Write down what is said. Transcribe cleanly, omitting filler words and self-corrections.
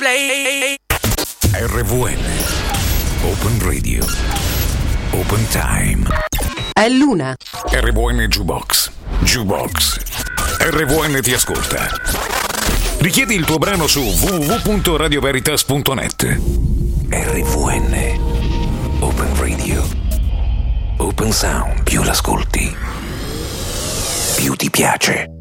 Play. RVN Open Radio Open Time. È l'una. RVN Jukebox. RVN ti ascolta. Richiedi il tuo brano su www.radioveritas.net. RVN Open Radio Open Sound. Più l'ascolti, più ti piace.